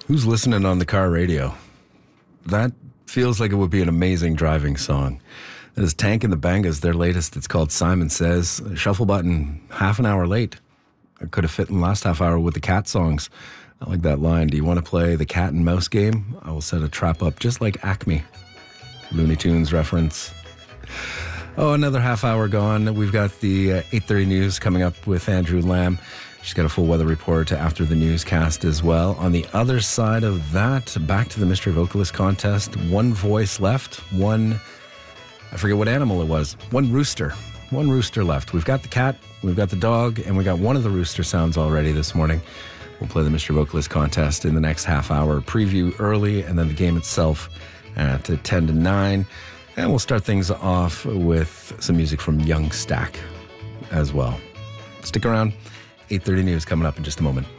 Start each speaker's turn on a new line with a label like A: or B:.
A: Who's listening on the car radio? That feels like it would be an amazing driving song. That is Tank and the Bangas, their latest. It's called Simon Says. Shuffle button, half an hour late. I could have fit in the last half hour with the cat songs. I like that line. Do you want to play the cat and mouse game? I will set a trap up just like Acme. Looney Tunes reference. Oh, another half hour gone. We've got the 8:30 news coming up with Andrew Lamb. She's got a full weather report after the newscast as well. On the other side of that, back to the Mystery Vocalist contest. One voice left. I forget what animal it was. One rooster left. We've got the cat, we've got the dog, and we got one of the rooster sounds already this morning. We'll play the Mystery Vocalist contest in the next half hour. Preview early, and then the game itself at 10 to 9. And we'll start things off with some music from Young Stack as well. Stick around. 8:30 news coming up in just a moment.